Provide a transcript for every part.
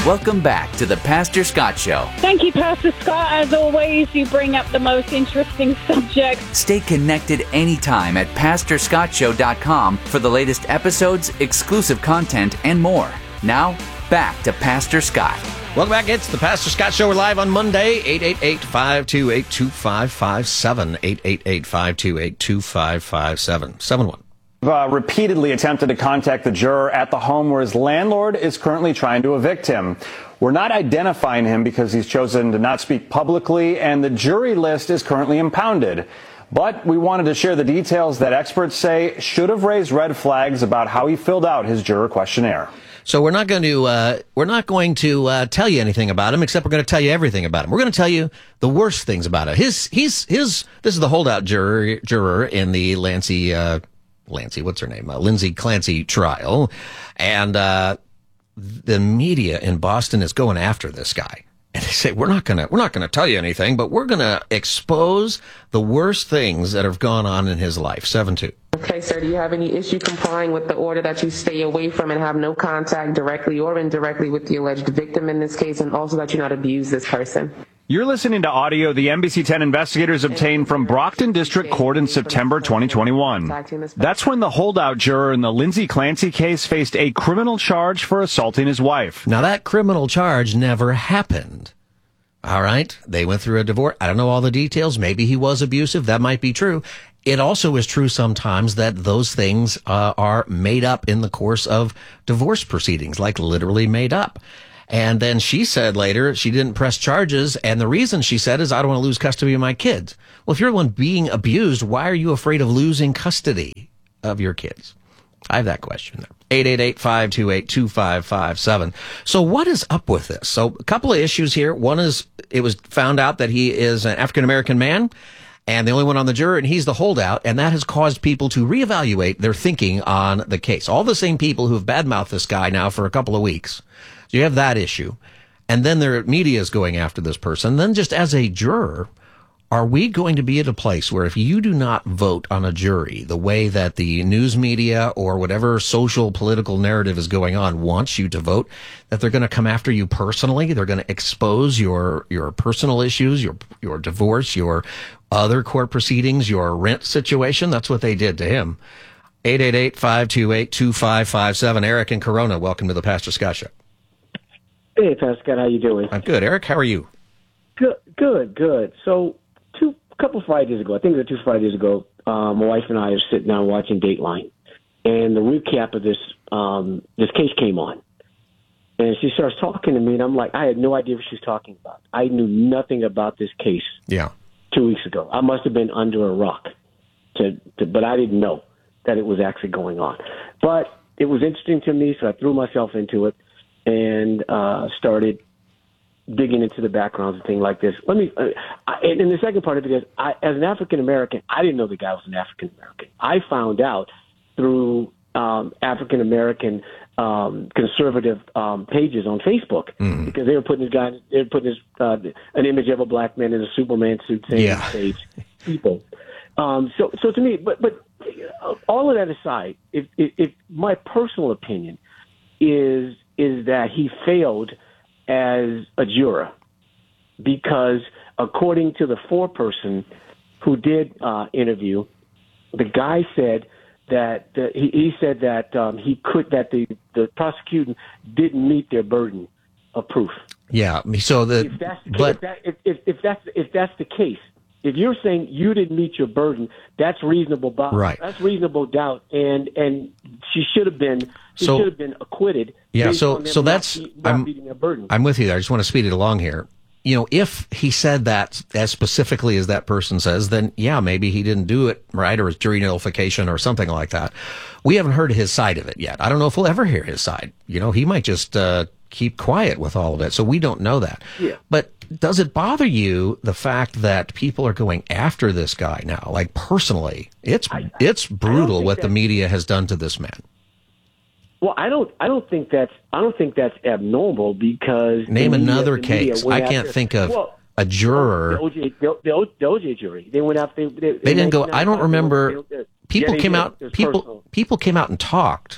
Welcome back to the Pastor Scott Show. Thank you, Pastor Scott. As always, you bring up the most interesting subjects. Stay connected anytime at PastorScottShow.com for the latest episodes, exclusive content, and more. Now, back to Pastor Scott. Welcome back. It's the Pastor Scott Show. We're live on Monday, 888-528-2557, 888-528-2557, 71. Repeatedly attempted to contact the juror at the home where his landlord is currently trying to evict him. We're not identifying him because he's chosen to not speak publicly, and the jury list is currently impounded. But we wanted to share the details that experts say should have raised red flags about how he filled out his juror questionnaire. So we're not going to tell you anything about him, except we're going to tell you everything about him. We're going to tell you the worst things about him. This is the holdout juror in the Lindsay Clancy trial, and the media in Boston is going after this guy. And they say, we're not gonna tell you anything, but we're gonna expose the worst things that have gone on in his life. 7-2. Okay, sir, do you have any issue complying with the order that you stay away from and have no contact directly or indirectly with the alleged victim in this case, and also that you not abuse this person? You're listening to audio the NBC 10 investigators obtained from Brockton District Court in September 2021. That's when the holdout juror in the Lindsay Clancy case faced a criminal charge for assaulting his wife. Now, that criminal charge never happened. All right? They went through a divorce. I don't know all the details. Maybe he was abusive. That might be true. It also is true sometimes that those things are made up in the course of divorce proceedings, like literally made up. And then she said later she didn't press charges, and the reason she said is, I don't want to lose custody of my kids. Well, if you're the one being abused, why are you afraid of losing custody of your kids? I have that question there. 888-528-2557. So what is up with this? So a couple of issues here. One is it was found out that he is an African-American man, and the only one on the jury, and he's the holdout, and that has caused people to reevaluate their thinking on the case. All the same people who have badmouthed this guy now for a couple of weeks. So you have that issue. And then their media is going after this person. Then just as a juror, are we going to be at a place where if you do not vote on a jury the way that the news media or whatever social political narrative is going on wants you to vote, that they're going to come after you personally? They're going to expose your personal issues, your divorce, your other court proceedings, your rent situation? That's what they did to him. 888-528-2557. Eric in Corona, welcome to the Pastor Scott Show. Hey, Pastor Scott, how you doing? I'm good. Eric, how are you? Good. So, a couple Fridays ago, I think it was 2 Fridays ago, my wife and I are sitting down watching Dateline, and the recap of this case came on. And she starts talking to me, and I'm like, I had no idea what she was talking about. I knew nothing about this case 2 weeks ago. I must have been under a rock, but I didn't know that it was actually going on. But it was interesting to me, so I threw myself into it and started digging into the backgrounds and things like this. And the second part of it is, as an African American, I didn't know the guy was an African American. I found out through African American conservative pages on Facebook because they were putting an image of a black man in a Superman suit saying save people. So to me, but all of that aside, if my personal opinion is that he failed as a juror, because according to the foreperson who did interview, the guy said that he said that the prosecution didn't meet their burden of proof. Yeah. So if that's the case, if you're saying you didn't meet your burden, that's reasonable doubt. Right. That's reasonable doubt, and she should have been acquitted. Yeah. So that's not meeting their burden. I'm with you there. I just want to speed it along here. You know, if he said that as specifically as that person says, then yeah, maybe he didn't do it right, or it's jury nullification or something like that. We haven't heard his side of it yet. I don't know if we'll ever hear his side. You know, he might just keep quiet with all of it. So we don't know that. Yeah. But does it bother you, the fact that people are going after this guy now? Like, personally, it's brutal what the media has done to this man. Well, I don't think that's abnormal, because name another case. I can't think of a juror. The OJ jury. They went after. They didn't go. I don't remember. People came out. People came out and talked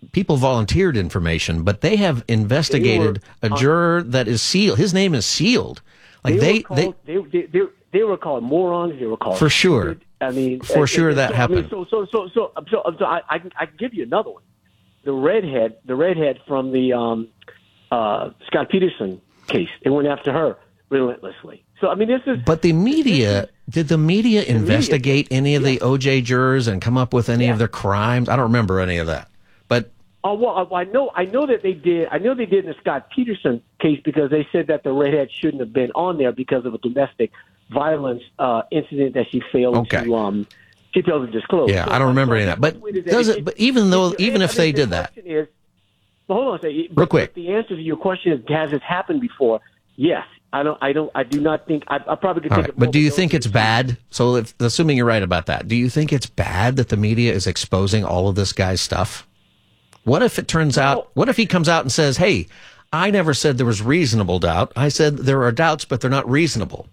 people volunteered information, but they have investigated a juror that is sealed. His name is sealed. Like they were called morons. They were called for sure. stupid. I mean, for sure that happened. I can give you another one. The redhead from the Scott Peterson case. They went after her relentlessly. So I mean, this is. But the media did the media investigate any of the OJ jurors and come up with any of their crimes? I don't remember any of that. But I know that they did. I know they did in the Scott Peterson case because they said that the redhead shouldn't have been on there because of a domestic violence incident that she failed to disclose. Yeah, I don't remember any of that. But But even if they did that, hold on a second. Real quick. The answer to your question is: has this happened before? Yes. I do not think. I probably could take it. But do you think it's bad? So, assuming you're right about that, do you think it's bad that the media is exposing all of this guy's stuff? What if it turns out? What if he comes out and says, "Hey, I never said there was reasonable doubt. I said there are doubts, but they're not reasonable."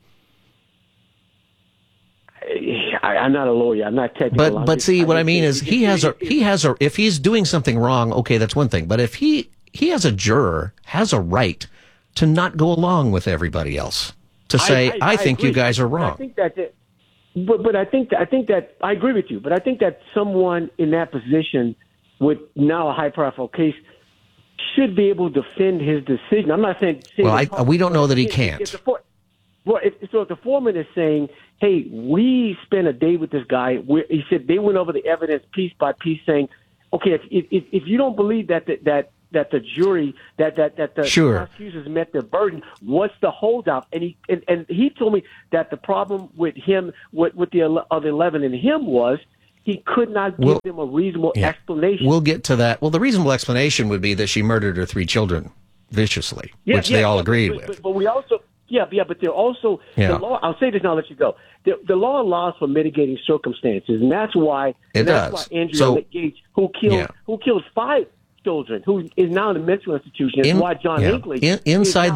I'm not a lawyer. I'm not technical. But see, what I mean is he has a if he's doing something wrong, okay, that's one thing. But if he as a juror has a right to not go along with everybody else, to say, I think you guys are wrong. I think but I think that I agree with you. But I think that someone in that position with now a high-profile case should be able to defend his decision. I'm not saying. Well, we don't know that he can't. If the foreman is saying, "Hey, we spent a day with this guy," he said they went over the evidence piece by piece, saying, "Okay, if you don't believe that the jury that the prosecutors met their burden, what's the holdout?" And he told me that the problem with him with the other 11 and him was he could not give them a reasonable explanation. We'll get to that. Well, the reasonable explanation would be that she murdered her 3 children viciously, which they all agreed with. But we also. But they're also the law. I'll say this and I'll let you go. The law allows for mitigating circumstances, and that's why Andrea Gates, who killed 5 children, who is now in a mental institution, is why John Hinckley inside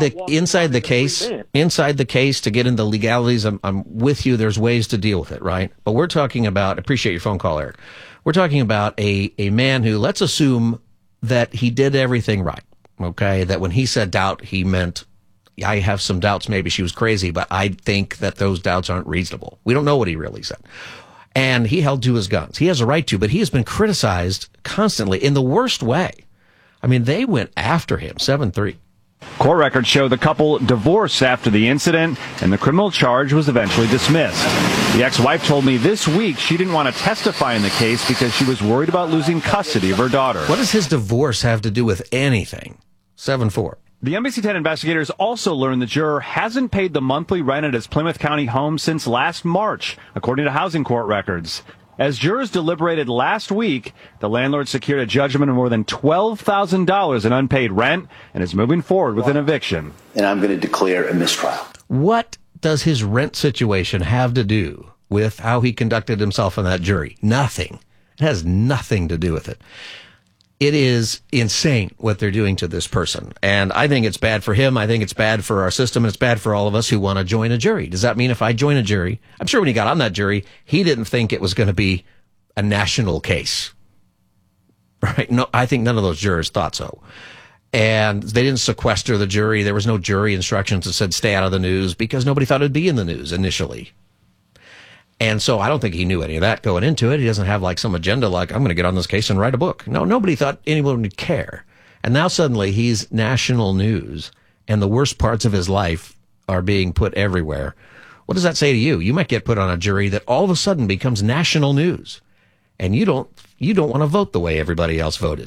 the case to get into legalities. I'm with you. There's ways to deal with it, right? But we're talking about. Appreciate your phone call, Eric. We're talking about a man who, let's assume that he did everything right. Okay, that when he said doubt, he meant, I have some doubts, maybe she was crazy, but I think that those doubts aren't reasonable. We don't know what he really said. And he held to his guns. He has a right to, but he has been criticized constantly in the worst way. I mean, they went after him, 7-3. Court records show the couple divorced after the incident, and the criminal charge was eventually dismissed. The ex-wife told me this week she didn't want to testify in the case because she was worried about losing custody of her daughter. What does his divorce have to do with anything? 7-4. The NBC 10 investigators also learned the juror hasn't paid the monthly rent at his Plymouth County home since last March, according to housing court records. As jurors deliberated last week, the landlord secured a judgment of more than $12,000 in unpaid rent and is moving forward with an eviction. And I'm going to declare a mistrial. What does his rent situation have to do with how he conducted himself in that jury? Nothing. It has nothing to do with it. It is insane what they're doing to this person. And I think it's bad for him. I think it's bad for our system. And it's bad for all of us who want to join a jury. Does that mean if I join a jury, I'm sure when he got on that jury, he didn't think it was going to be a national case. Right? No, I think none of those jurors thought so. And they didn't sequester the jury. There was no jury instructions that said stay out of the news because nobody thought it'd be in the news initially. And so I don't think he knew any of that going into it. He doesn't have like some agenda like, I'm going to get on this case and write a book. No, nobody thought anyone would care. And now suddenly he's national news and the worst parts of his life are being put everywhere. What does that say to you? You might get put on a jury that all of a sudden becomes national news. And you don't want to vote the way everybody else voted.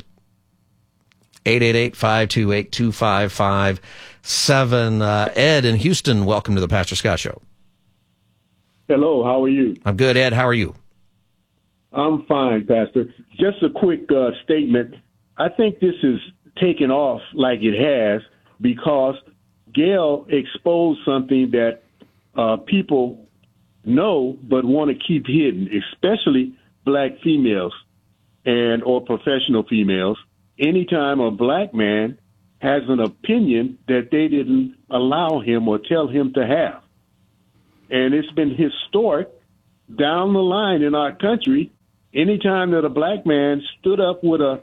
888-528-2557. Ed in Houston, welcome to the Pastor Scott Show. Hello, how are you? I'm good, Ed. How are you? I'm fine, Pastor. Just a quick statement. I think this is taken off like it has because Gail exposed something that people know but want to keep hidden, especially black females or professional females. Anytime a black man has an opinion that they didn't allow him or tell him to have. And it's been historic down the line in our country. Anytime that a black man stood up with a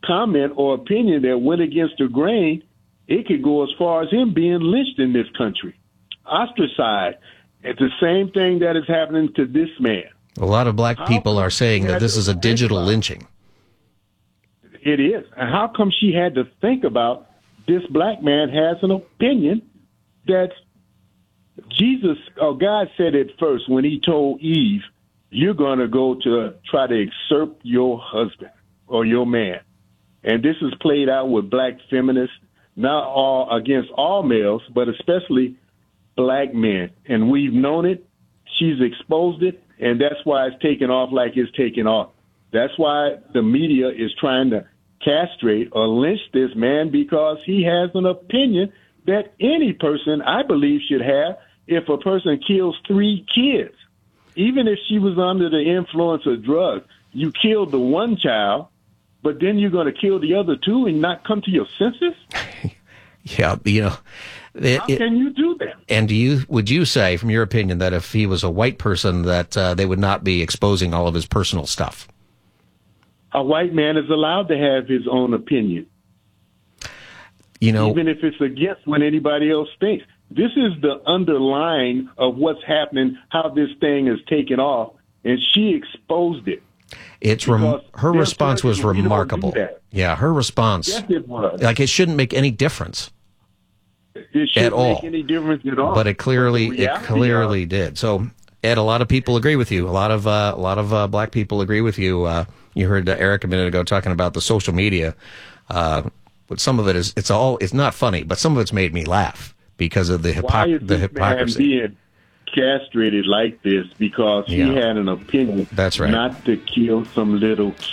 comment or opinion that went against the grain, it could go as far as him being lynched in this country, ostracized. It's the same thing that is happening to this man. A lot of black people are saying that this is a digital lynching. It is. And how come she had to think about this black man has an opinion that Jesus or God said it first when he told Eve, you're going to go to try to usurp your husband or your man. And this is played out with black feminists, not all against all males, but especially black men. And we've known it. She's exposed it. And that's why it's taken off like it's taken off. That's why the media is trying to castrate or lynch this man, because he has an opinion that any person, I believe, should have if a person kills 3 kids. Even if she was under the influence of drugs, you killed the one child, but then you're going to kill the other 2 and not come to your senses? Yeah, how can you do that? And would you say, from your opinion, that if he was a white person, that they would not be exposing all of his personal stuff? A white man is allowed to have his own opinion, even if it's against what anybody else thinks. This is the underlying of what's happening, how this thing is taken off, and she exposed it. Her response was remarkable. Yeah, her response. Yes, it was. Like, it shouldn't make any difference. It shouldn't make any difference at all. But it clearly did. So, Ed, a lot of people agree with you. A lot of black people agree with you. You heard Eric a minute ago talking about the social media. But some of it it's not funny, but some of it's made me laugh because of the hypocrisy. Man being castrated like this because he had an opinion, that's right, not to kill some little kid.